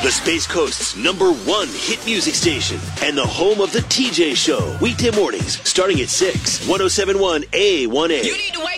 The Space Coast's #1 hit music station and the home of the TJ Show. Weekday mornings starting at 6. 107.1 A1A. You need to wake